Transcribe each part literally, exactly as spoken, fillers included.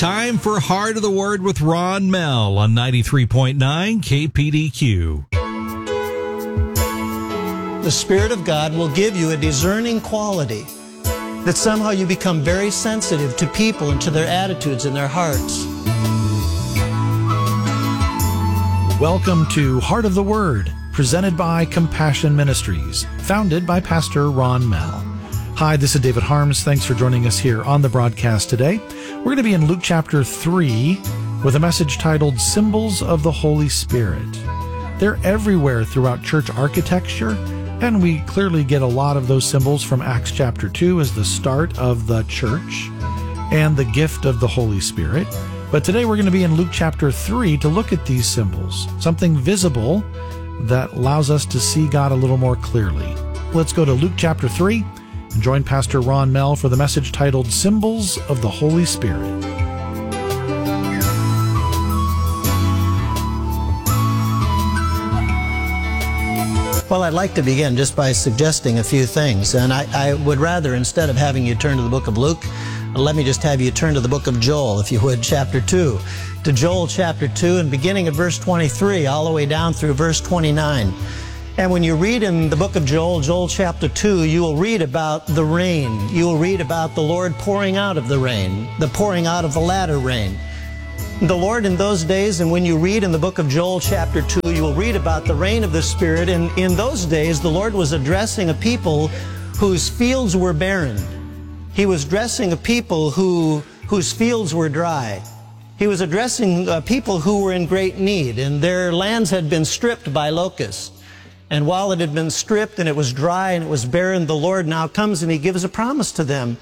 Time for Heart of the Word with Ron Mell on ninety-three point nine K P D Q. The Spirit of God will give you a discerning quality that somehow you become very sensitive to people and to their attitudes and their hearts. Welcome to Heart of the Word, presented by Compassion Ministries, founded by Pastor Ron Mell. Hi, this is David Harms. Thanks for joining us here on the broadcast today. We're going to be in Luke chapter three with a message titled Symbols of the Holy Spirit. They're everywhere throughout church architecture, and we clearly get a lot of those symbols from Acts chapter two as the start of the church and the gift of the Holy Spirit. But today we're going to be in Luke chapter three to look at these symbols, something visible that allows us to see God a little more clearly. Let's go to Luke chapter three and join Pastor Ron Mell for the message titled Symbols of the Holy Spirit. Well, I'd like to begin just by suggesting a few things, and I, I would rather, instead of having you turn to the book of Luke, let me just have you turn to the book of Joel, if you would, chapter two. To Joel chapter two, and beginning at verse twenty-three, all the way down through verse twenty-nine. And when you read in the book of Joel, Joel chapter two, you will read about the rain. You will read about the Lord pouring out of the rain, the pouring out of the latter rain. The Lord in those days, and when you read in the book of Joel chapter two, you will read about the rain of the Spirit. And in those days, the Lord was addressing a people whose fields were barren. He was addressing a people who, whose fields were dry. He was addressing uh, people who were in great need, and their lands had been stripped by locusts. And while it had been stripped and it was dry and it was barren, the Lord now comes and He gives a promise to them.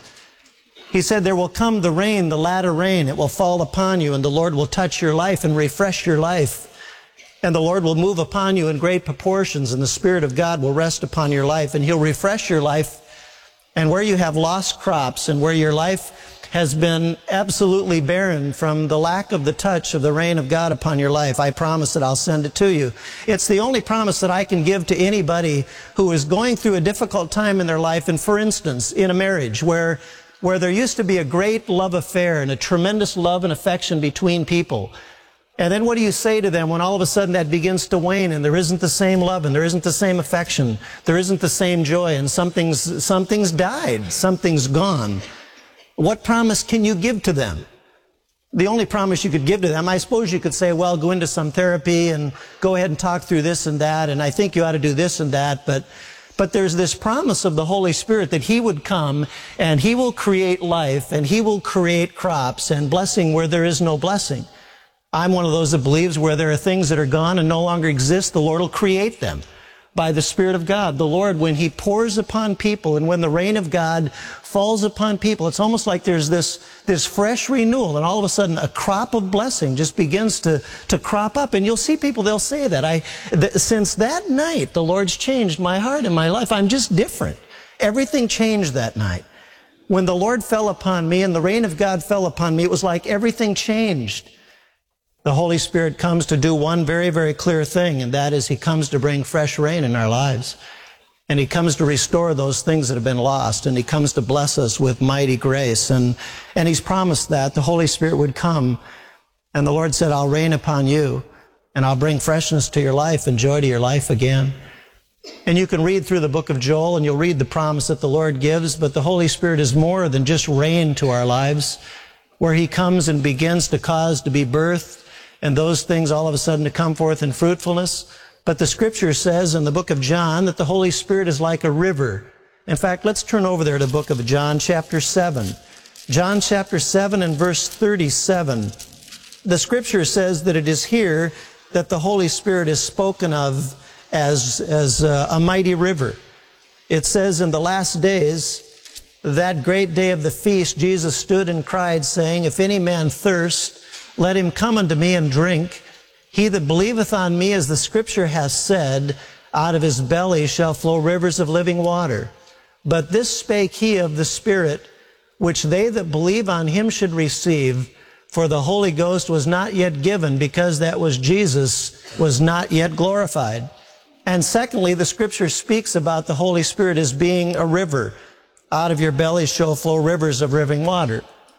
He said, there will come the rain, the latter rain. It will fall upon you, and the Lord will touch your life and refresh your life. And the Lord will move upon you in great proportions, and the Spirit of God will rest upon your life, and He'll refresh your life. And where you have lost crops and where your life has been absolutely barren from the lack of the touch of the rain of God upon your life, I promise that I'll send it to you. It's the only promise that I can give to anybody who is going through a difficult time in their life. And for instance, in a marriage where, where there used to be a great love affair and a tremendous love and affection between people. And then what do you say to them when all of a sudden that begins to wane and there isn't the same love and there isn't the same affection, there isn't the same joy, and something's, something's died, something's gone? What promise can you give to them? The only promise you could give to them, I suppose you could say, well, go into some therapy and go ahead and talk through this and that, and I think you ought to do this and that, but But there's this promise of the Holy Spirit that He would come and He will create life and He will create crops and blessing where there is no blessing. I'm one of those that believes where there are things that are gone and no longer exist, the Lord will create them by the Spirit of God. The Lord, when He pours upon people and when the rain of God falls upon people, it's almost like there's this, this fresh renewal, and all of a sudden a crop of blessing just begins to, to crop up. And you'll see people, they'll say that. I, th- since that night, the Lord's changed my heart and my life. I'm just different. Everything changed that night. When the Lord fell upon me and the rain of God fell upon me, it was like everything changed. The Holy Spirit comes to do one very, very clear thing, and that is He comes to bring fresh rain in our lives. And He comes to restore those things that have been lost, and He comes to bless us with mighty grace. And, and He's promised that the Holy Spirit would come. And the Lord said, I'll rain upon you, and I'll bring freshness to your life and joy to your life again. And you can read through the book of Joel, and you'll read the promise that the Lord gives, but the Holy Spirit is more than just rain to our lives, where He comes and begins to cause to be birthed, and those things all of a sudden to come forth in fruitfulness. But the Scripture says in the book of John that the Holy Spirit is like a river. In fact, let's turn over there to the book of John chapter seven. John chapter seven and verse thirty-seven. The Scripture says that it is here that the Holy Spirit is spoken of as, as a, a mighty river. It says in the last days, that great day of the feast, Jesus stood and cried, saying, if any man thirst, let him come unto me and drink. He that believeth on me, as the Scripture hath said, out of his belly shall flow rivers of living water. But this spake he of the Spirit, which they that believe on Him should receive, for the Holy Ghost was not yet given, because that was Jesus was not yet glorified. And secondly, the Scripture speaks about the Holy Spirit as being a river. Out of your belly shall flow rivers of living water.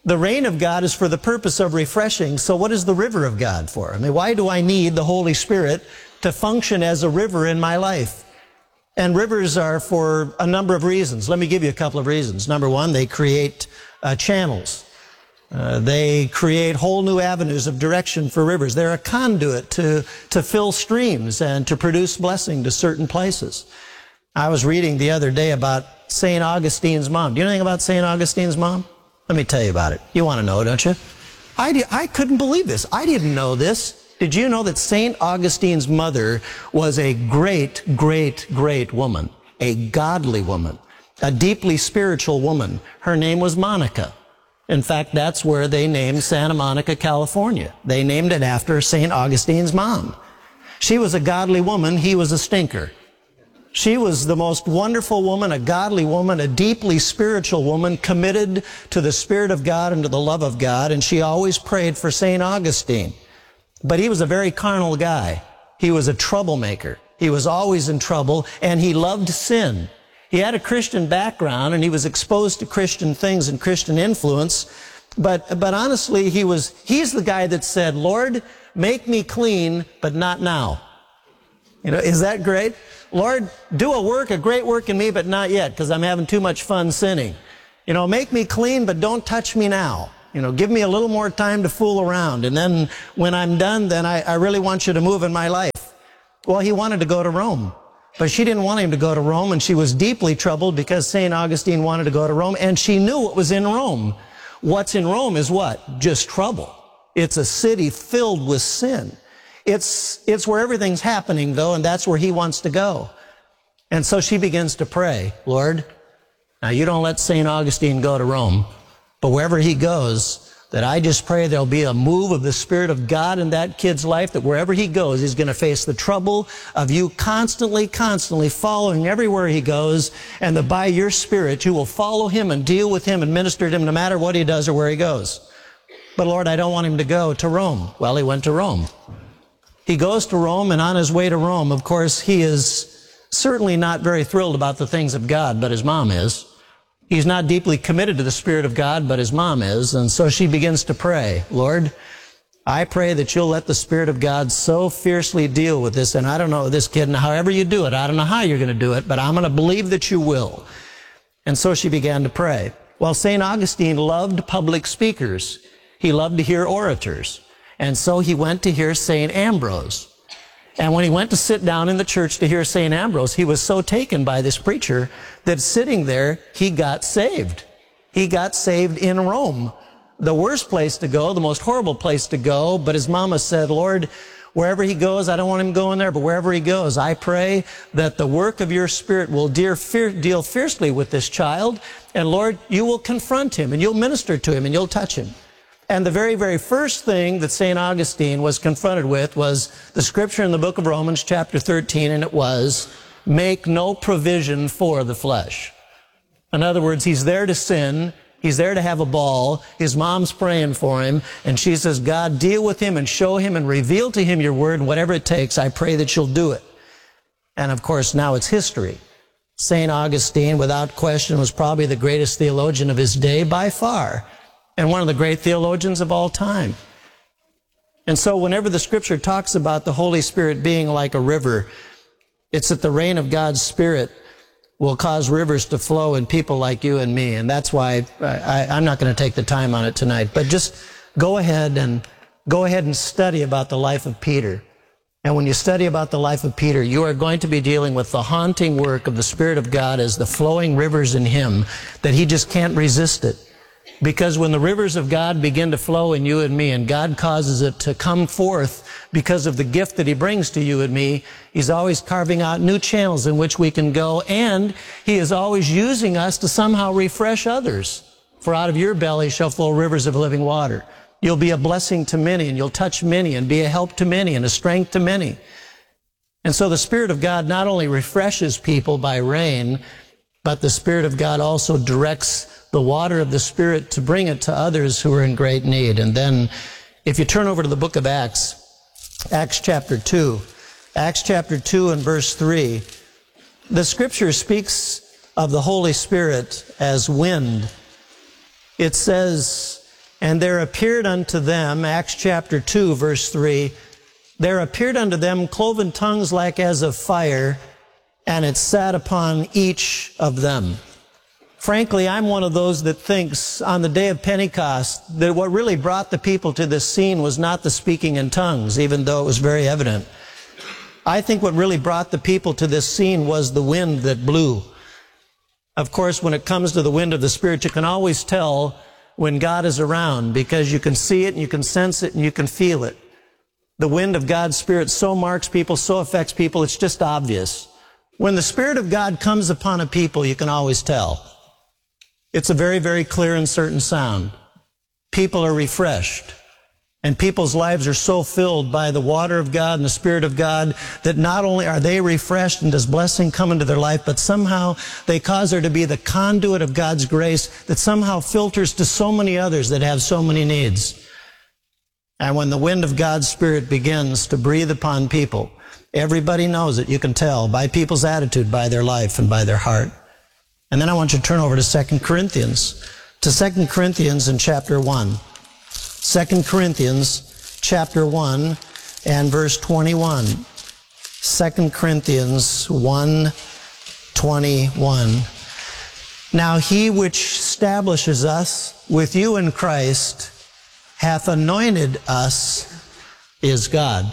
The rain of God is for the purpose of refreshing. So what is the river of God for? I mean, why do I need the Holy Spirit to function as a river in my life? And rivers are for a number of reasons. Let me give you a couple of reasons. Number one, they create uh, channels. Uh, they create whole new avenues of direction for rivers. They're a conduit to, to fill streams and to produce blessing to certain places. I was reading the other day about Saint Augustine's mom. Do you know anything about Saint Augustine's mom? Let me tell you about it. You want to know, don't you? I, di- I couldn't believe this. I didn't know this. Did you know that Saint Augustine's mother was a great, great, great woman, a godly woman, a deeply spiritual woman? Her name was Monica. In fact, that's where they named Santa Monica, California. They named it after Saint Augustine's mom. She was a godly woman. He was a stinker. She was the most wonderful woman, a godly woman, a deeply spiritual woman, committed to the Spirit of God and to the love of God, and she always prayed for Saint Augustine. But he was a very carnal guy. He was a troublemaker. He was always in trouble, and he loved sin. He had a Christian background, and he was exposed to Christian things and Christian influence, but, but honestly, he was, he's the guy that said, Lord, make me clean, but not now. You know, is that great? Lord, do a work, a great work in me, but not yet, because I'm having too much fun sinning. You know, make me clean, but don't touch me now. You know, give me a little more time to fool around. And then when I'm done, then I, I really want you to move in my life. Well, he wanted to go to Rome, but she didn't want him to go to Rome, and she was deeply troubled because Saint Augustine wanted to go to Rome, and she knew what was in Rome. What's in Rome is what? Just trouble. It's a city filled with sin. It's, it's where everything's happening, though, and that's where he wants to go. And so she begins to pray, Lord, now you don't let Saint Augustine go to Rome, but wherever he goes, that I just pray there'll be a move of the Spirit of God in that kid's life, that wherever he goes, he's going to face the trouble of you constantly, constantly following everywhere he goes, and that by your Spirit you will follow him and deal with him and minister to him no matter what he does or where he goes. But Lord, I don't want him to go to Rome. Well, he went to Rome. He goes to Rome, and on his way to Rome, of course, he is certainly not very thrilled about the things of God, but his mom is. He's not deeply committed to the Spirit of God, but his mom is. And so she begins to pray, Lord, I pray that you'll let the Spirit of God so fiercely deal with this. And I don't know this kid, and however you do it, I don't know how you're going to do it, but I'm going to believe that you will. And so she began to pray. Well, Saint Augustine loved public speakers. He loved to hear orators. And so he went to hear Saint Ambrose. And when he went to sit down in the church to hear Saint Ambrose, he was so taken by this preacher that sitting there, he got saved. He got saved in Rome. The worst place to go, the most horrible place to go, but his mama said, Lord, wherever he goes, I don't want him going there, but wherever he goes, I pray that the work of your Spirit will deal fiercely with this child, and Lord, you will confront him, and you'll minister to him, and you'll touch him. And the very, very first thing that Saint Augustine was confronted with was the scripture in the book of Romans, chapter thirteen, and it was, make no provision for the flesh. In other words, he's there to sin. He's there to have a ball. His mom's praying for him. And she says, God, deal with him and show him and reveal to him your word. And whatever it takes, I pray that you'll do it. And of course, now it's history. Saint Augustine, without question, was probably the greatest theologian of his day by far, and one of the great theologians of all time. And so whenever the scripture talks about the Holy Spirit being like a river, it's that the rain of God's Spirit will cause rivers to flow in people like you and me. And that's why I, I, I'm not going to take the time on it tonight. But just go ahead and go ahead and study about the life of Peter. And when you study about the life of Peter, you are going to be dealing with the haunting work of the Spirit of God as the flowing rivers in him, that he just can't resist it. Because when the rivers of God begin to flow in you and me, and God causes it to come forth because of the gift that he brings to you and me, he's always carving out new channels in which we can go, and he is always using us to somehow refresh others. For out of your belly shall flow rivers of living water. You'll be a blessing to many, and you'll touch many, and be a help to many, and a strength to many. And so the Spirit of God not only refreshes people by rain, but the Spirit of God also directs the water of the Spirit to bring it to others who are in great need. And then if you turn over to the book of Acts, Acts chapter two, Acts chapter two and verse three, the scripture speaks of the Holy Spirit as wind. It says, And there appeared unto them, Acts chapter two, verse three, there appeared unto them cloven tongues like as of fire, and it sat upon each of them. Frankly, I'm one of those that thinks on the day of Pentecost that what really brought the people to this scene was not the speaking in tongues, even though it was very evident. I think what really brought the people to this scene was the wind that blew. Of course, when it comes to the wind of the Spirit, you can always tell when God is around because you can see it and you can sense it and you can feel it. The wind of God's Spirit so marks people, so affects people, it's just obvious. When the Spirit of God comes upon a people, you can always tell. It's a very, very clear and certain sound. People are refreshed. And people's lives are so filled by the water of God and the Spirit of God that not only are they refreshed and does blessing come into their life, but somehow they cause there to be the conduit of God's grace that somehow filters to so many others that have so many needs. And when the wind of God's Spirit begins to breathe upon people, everybody knows it. You can tell by people's attitude, by their life, and by their heart. And then I want you to turn over to Second Corinthians, to Second Corinthians in chapter one. Second Corinthians chapter one and verse twenty-one. Second Corinthians one, twenty-one. Now he which establishes us with you in Christ hath anointed us is God.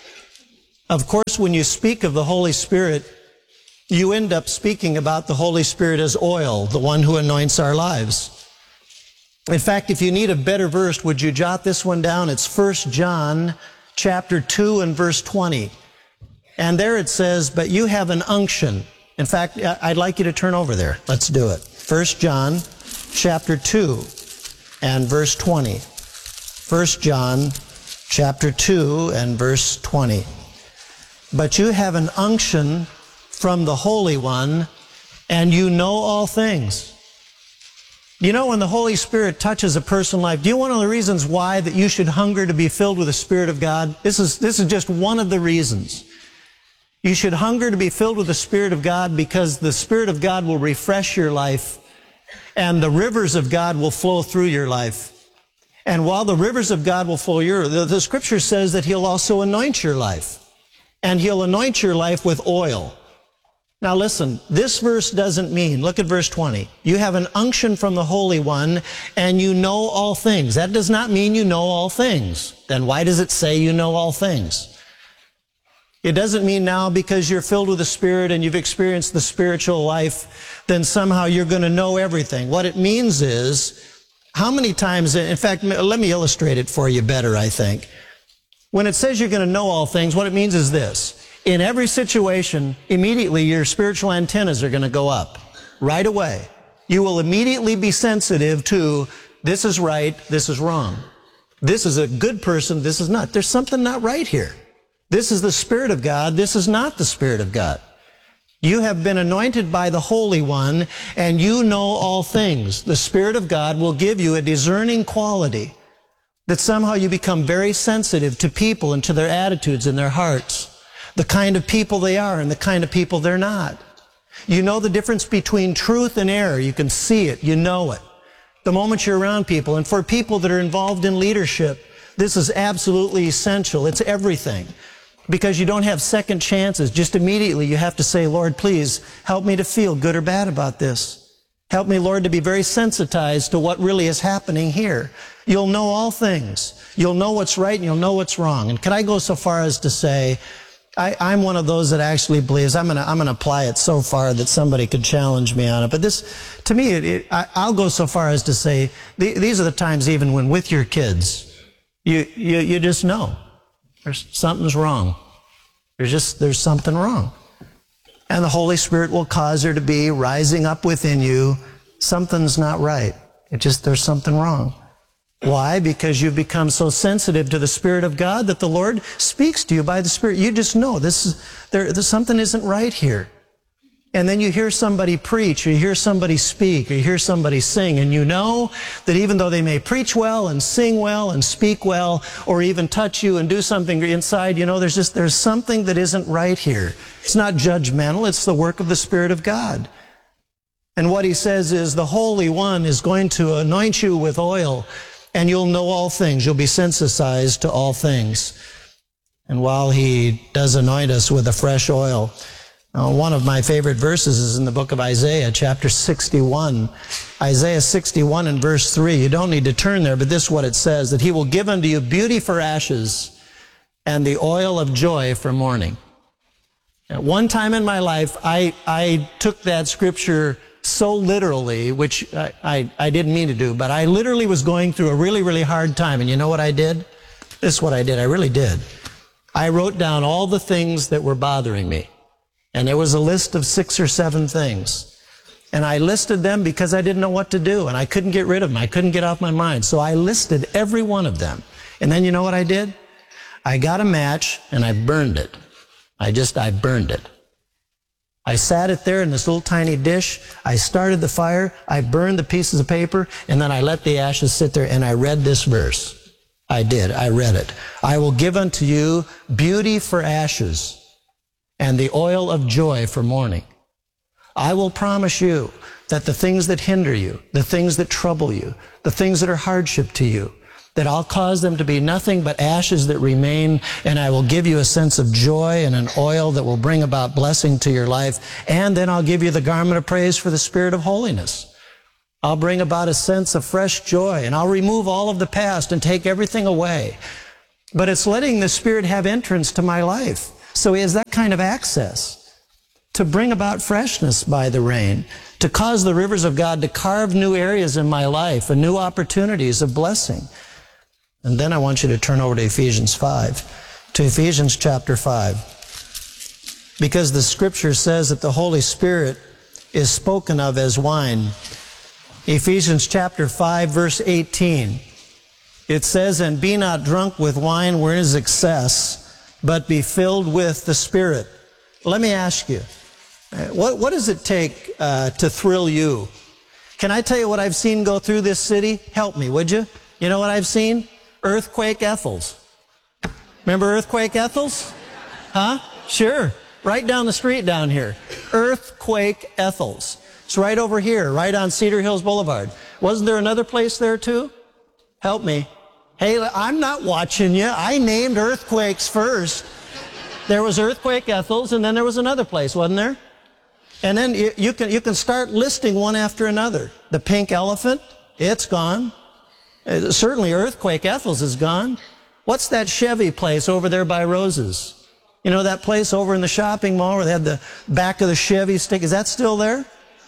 Of course, when you speak of the Holy Spirit, you end up speaking about the Holy Spirit as oil, the one who anoints our lives. In fact, if you need a better verse, would you jot this one down? It's First John chapter two and verse twenty. And there it says, but you have an unction. In fact, I'd like you to turn over there. Let's do it. First John chapter two and verse twenty. First John chapter two and verse twenty. But you have an unction from the Holy One, and you know all things. You know, when the Holy Spirit touches a person's life, do you know one of the reasons why that you should hunger to be filled with the Spirit of God? This is, this is just one of the reasons. You should hunger to be filled with the Spirit of God because the Spirit of God will refresh your life, and the rivers of God will flow through your life. And while the rivers of God will flow your, the, the Scripture says that He'll also anoint your life, and He'll anoint your life with oil. Now listen, this verse doesn't mean, look at verse twenty, you have an unction from the Holy One and you know all things. That does not mean you know all things. Then why does it say you know all things? It doesn't mean now because you're filled with the Spirit and you've experienced the spiritual life, then somehow you're going to know everything. What it means is, how many times, in fact, let me illustrate it for you better, I think. When it says you're going to know all things, what it means is this. In every situation, immediately your spiritual antennas are going to go up. Right away. You will immediately be sensitive to, this is right, this is wrong. This is a good person, this is not. There's something not right here. This is the Spirit of God, this is not the Spirit of God. You have been anointed by the Holy One, and you know all things. The Spirit of God will give you a discerning quality that somehow you become very sensitive to people and to their attitudes and their hearts. The kind of people they are and the kind of people they're not. You know the difference between truth and error. You can see it. You know it. The moment you're around people. And for people that are involved in leadership, this is absolutely essential. It's everything. Because you don't have second chances. Just immediately you have to say, Lord, please help me to feel good or bad about this. Help me, Lord, to be very sensitized to what really is happening here. You'll know all things. You'll know what's right and you'll know what's wrong. And can I go so far as to say, I, I'm one of those that actually believes, I'm going to I'm going to apply it so far that somebody could challenge me on it. But this, to me, it, it, I, I'll go so far as to say, the, these are the times even when with your kids, you, you, you just know there's something's wrong. There's just, there's something wrong. And the Holy Spirit will cause there to be rising up within you, something's not right. It just, there's something wrong. Why? Because you've become so sensitive to the Spirit of God that the Lord speaks to you by the Spirit. You just know this is, there, there's something isn't right here. And then you hear somebody preach, or you hear somebody speak, or you hear somebody sing, and you know that even though they may preach well and sing well and speak well, or even touch you and do something inside, you know, there's just, there's something that isn't right here. It's not judgmental, it's the work of the Spirit of God. And what he says is the Holy One is going to anoint you with oil. and you'll know all things. You'll be sensitized to all things. And while he does anoint us with a fresh oil, uh, one of my favorite verses is in the book of Isaiah, chapter sixty-one. Isaiah sixty-one and verse three. You don't need to turn there, but this is what it says, that he will give unto you beauty for ashes and the oil of joy for mourning. At one time in my life, I, I took that scripture so literally, which I, I, I didn't mean to do, but I literally was going through a really, really hard time. And you know what I did? This is what I did. I really did. I wrote down all the things that were bothering me. And there was a list of six or seven things. And I listed them because I didn't know what to do. And I couldn't get rid of them. I couldn't get off my mind. So I listed every one of them. And then you know what I did? I got a match and I burned it. I just, I burned it. I sat it there in this little tiny dish. I started the fire. I burned the pieces of paper. And then I let the ashes sit there and I read this verse. I did. I read it. I will give unto you beauty for ashes and the oil of joy for mourning. I will promise you that the things that hinder you, the things that trouble you, the things that are hardship to you, that I'll cause them to be nothing but ashes that remain, and I will give you a sense of joy and an oil that will bring about blessing to your life, and then I'll give you the garment of praise for the spirit of holiness. I'll bring about a sense of fresh joy, and I'll remove all of the past and take everything away. But it's letting the Spirit have entrance to my life. So he has that kind of access to bring about freshness by the rain, to cause the rivers of God to carve new areas in my life and new opportunities of blessing. And then I want you to turn over to Ephesians five, to Ephesians chapter five. Because the Scripture says that the Holy Spirit is spoken of as wine. Ephesians chapter five, verse eighteen. It says, and be not drunk with wine wherein is excess, but be filled with the Spirit. Let me ask you, what, what does it take uh, to thrill you? Can I tell you what I've seen go through this city? Help me, would you? You know what I've seen? Earthquake Ethels. Remember Earthquake Ethels? Huh? Sure. Right down the street down here. Earthquake Ethels. It's right over here, right on Cedar Hills Boulevard. Wasn't there another place there too? Help me. Hey, I'm not watching you. I named earthquakes first. There was Earthquake Ethels, and then there was another place, wasn't there? And then you, you can you can start listing one after another. The Pink Elephant, it's gone. Uh, certainly Earthquake Ethels is gone. What's that Chevy place over there by Rose's? You know that place over in the shopping mall where they had the back of the Chevy stick? Is that still there?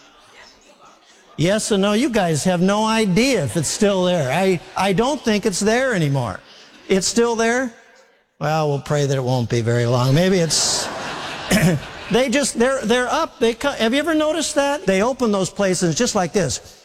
Yes and no. You guys have no idea if it's still there. I, I don't think it's there anymore. It's still there? Well, we'll pray that it won't be very long. Maybe it's... they just, they're, they're up. They come, have you ever noticed that? They open those places just like this.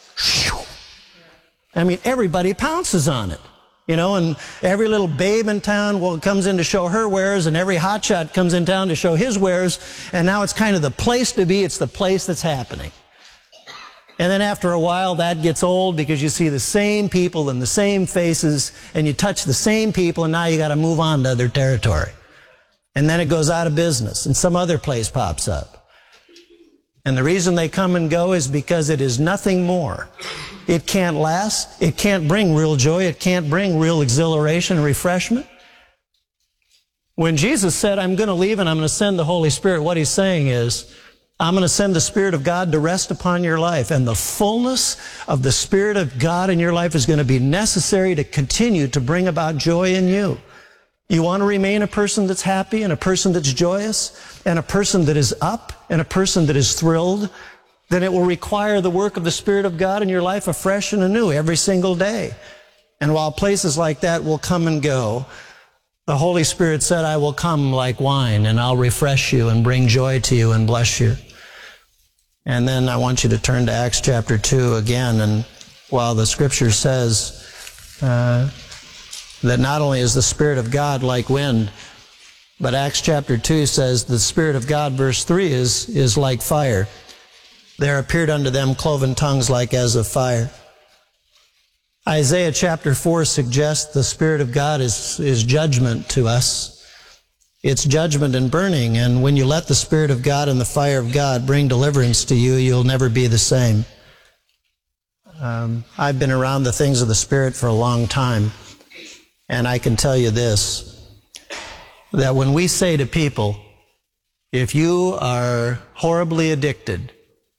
I mean, everybody pounces on it. You know, and every little babe in town well, comes in to show her wares, and every hotshot comes in town to show his wares, and now it's kind of the place to be. It's the place that's happening. And then after a while, that gets old because you see the same people and the same faces, and you touch the same people, and now you got to move on to other territory. And then it goes out of business, and some other place pops up. And the reason they come and go is because it is nothing more. It can't last. It can't bring real joy. It can't bring real exhilaration and refreshment. When Jesus said, I'm going to leave and I'm going to send the Holy Spirit, what he's saying is, I'm going to send the Spirit of God to rest upon your life. And the fullness of the Spirit of God in your life is going to be necessary to continue to bring about joy in you. You want to remain a person that's happy and a person that's joyous and a person that is up and a person that is thrilled, then it will require the work of the Spirit of God in your life afresh and anew every single day. And while places like that will come and go, the Holy Spirit said, I will come like wine and I'll refresh you and bring joy to you and bless you. And then I want you to turn to Acts chapter two again. And while the Scripture says uh, that not only is the Spirit of God like wind, but Acts chapter two says the Spirit of God, verse three, is, is like fire. There appeared unto them cloven tongues like as of fire. Isaiah chapter four suggests the Spirit of God is, is judgment to us. It's judgment and burning, and when you let the Spirit of God and the fire of God bring deliverance to you, you'll never be the same. Um, I've been around the things of the Spirit for a long time, and I can tell you this, that when we say to people, if you are horribly addicted,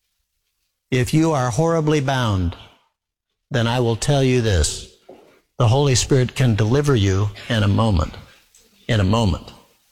if you are horribly bound, then I will tell you this, the Holy Spirit can deliver you in a moment, in a moment.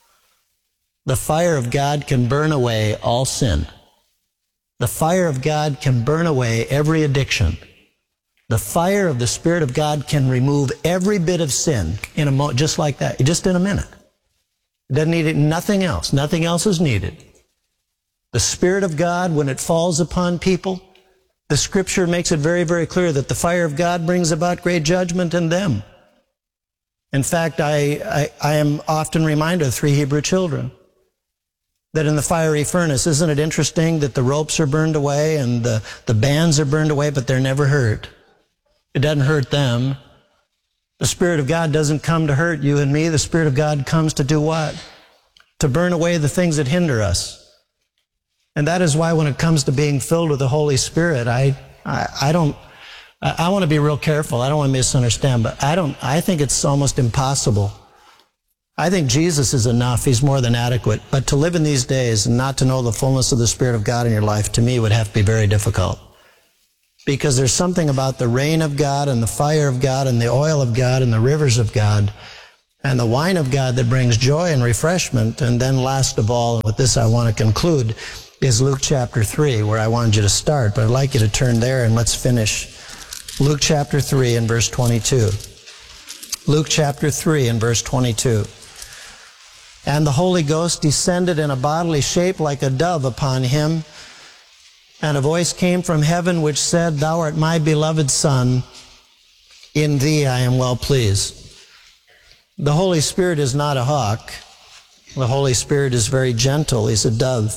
The fire of God can burn away all sin. The fire of God can burn away every addiction. The fire of the Spirit of God can remove every bit of sin in a mo- just like that, just in a minute. It doesn't need it, nothing else. Nothing else is needed. The Spirit of God, when it falls upon people, the Scripture makes it very, very clear that the fire of God brings about great judgment in them. In fact, I, I, I am often reminded of three Hebrew children that in the fiery furnace, isn't it interesting that the ropes are burned away and the, the bands are burned away, but they're never hurt. It doesn't hurt them. The Spirit of God doesn't come to hurt you and me. The Spirit of God comes to do what? To burn away the things that hinder us. And that is why when it comes to being filled with the Holy Spirit, I, I, I don't, I, I want to be real careful. I don't want to misunderstand, but I don't, I think it's almost impossible. I think Jesus is enough. He's more than adequate. But to live in these days and not to know the fullness of the Spirit of God in your life, to me, would have to be very difficult. Because there's something about the rain of God and the fire of God and the oil of God and the rivers of God and the wine of God that brings joy and refreshment. And then last of all, and with this I want to conclude, is Luke chapter three, where I wanted you to start. But I'd like you to turn there and let's finish. Luke chapter three and verse twenty-two. Luke chapter three and verse twenty-two. And the Holy Ghost descended in a bodily shape like a dove upon him, and a voice came from heaven which said, Thou art my beloved Son, in thee I am well pleased. The Holy Spirit is not a hawk. The Holy Spirit is very gentle. He's a dove.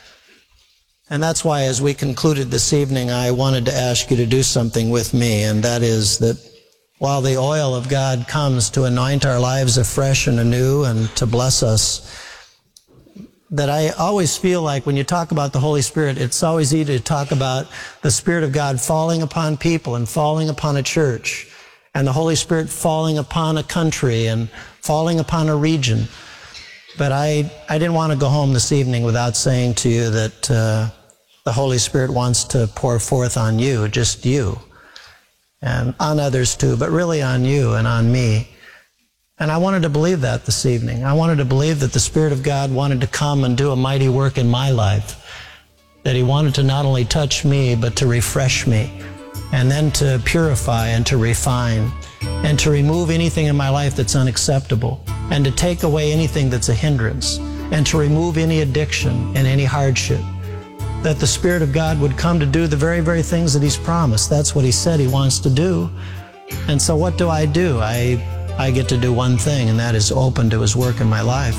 And that's why, as we concluded this evening, I wanted to ask you to do something with me, and that is that while the oil of God comes to anoint our lives afresh and anew and to bless us, that I always feel like when you talk about the Holy Spirit, it's always easy to talk about the Spirit of God falling upon people and falling upon a church, and the Holy Spirit falling upon a country and falling upon a region. But I, I didn't want to go home this evening without saying to you that uh, the Holy Spirit wants to pour forth on you, just you, and on others too, but really on you and on me. And I wanted to believe that this evening. I wanted to believe that the Spirit of God wanted to come and do a mighty work in my life, that He wanted to not only touch me, but to refresh me, and then to purify and to refine, and to remove anything in my life that's unacceptable, and to take away anything that's a hindrance, and to remove any addiction and any hardship. That the Spirit of God would come to do the very, very things that He's promised. That's what He said He wants to do. And so what do I do? I, I get to do one thing, and that is open to His work in my life.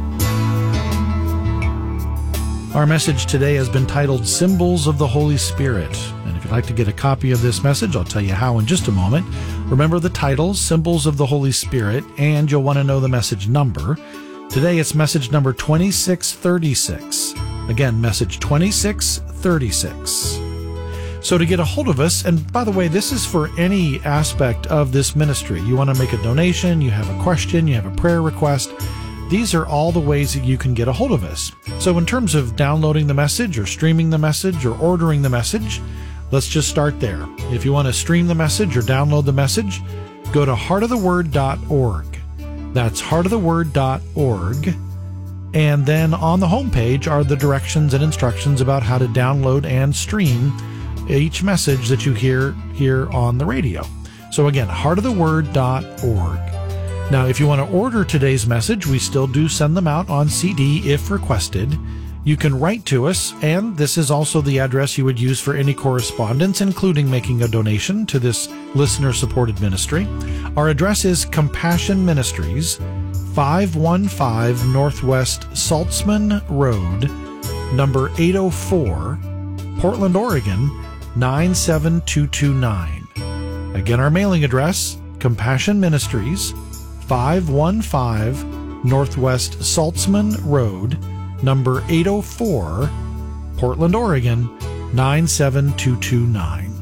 Our message today has been titled Symbols of the Holy Spirit. And if you'd like to get a copy of this message, I'll tell you how in just a moment. Remember the title, Symbols of the Holy Spirit, and you'll want to know the message number. Today it's message number twenty-six thirty-six. Again, message twenty-six thirty-six. So to get a hold of us, and by the way, this is for any aspect of this ministry. You want to make a donation, you have a question, you have a prayer request. These are all the ways that you can get a hold of us. So in terms of downloading the message or streaming the message or ordering the message, let's just start there. If you want to stream the message or download the message, go to heart of the word dot org. That's heart of the word dot org. And then on the homepage are the directions and instructions about how to download and stream each message that you hear here on the radio. So again, heart of the word dot org. Now, if you want to order today's message, we still do send them out on C D if requested. You can write to us, and this is also the address you would use for any correspondence, including making a donation to this listener-supported ministry. Our address is Compassion Ministries, five one five Northwest Saltzman Road, number eight oh four, Portland, Oregon, nine seven two two nine. Again, our mailing address, Compassion Ministries, five one five Northwest Saltzman Road, number eight oh four, Portland, Oregon, nine seven two two nine.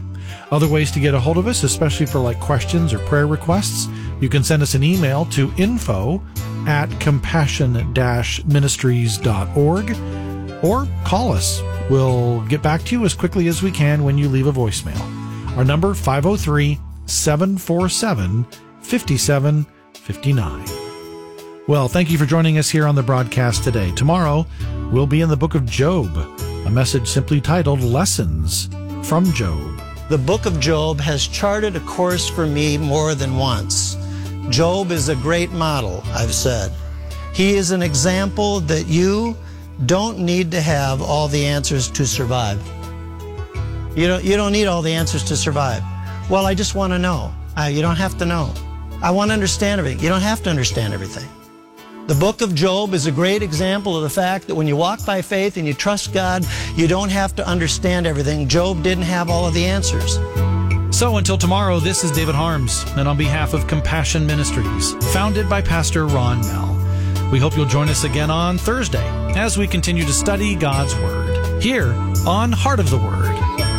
Other ways to get a hold of us, especially for like questions or prayer requests, you can send us an email to info at compassion dash ministries dot org or call us. We'll get back to you as quickly as we can when you leave a voicemail. Our number, five oh three, seven four seven, five seven five nine. Well, thank you for joining us here on the broadcast today. Tomorrow, we'll be in the book of Job, a message simply titled Lessons from Job. The book of Job has charted a course for me more than once. Job is a great model, I've said. He is an example that you don't need to have all the answers to survive. You don't, you don't need all the answers to survive. Well, I just want to know. Uh, you don't have to know. I want to understand everything. You don't have to understand everything. The book of Job is a great example of the fact that when you walk by faith and you trust God, you don't have to understand everything. Job didn't have all of the answers. So until tomorrow, this is David Harms, and on behalf of Compassion Ministries, founded by Pastor Ron Mell, we hope you'll join us again on Thursday as we continue to study God's Word here on Heart of the Word.